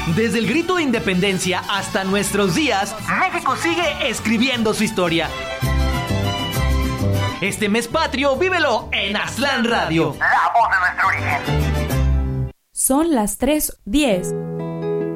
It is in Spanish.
Desde el grito de independencia hasta nuestros días, México sigue escribiendo su historia. Este mes patrio, vívelo en Aztlán Radio. La voz de nuestro origen. Son las 3:10.